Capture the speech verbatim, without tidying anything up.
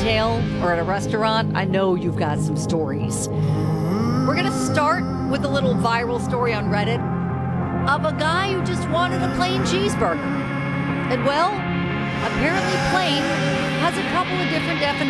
jail or at a restaurant, I know you've got some stories. We're going to start with a little viral story on Reddit of a guy who just wanted a plain cheeseburger. And well, apparently plain has a couple of different definitions.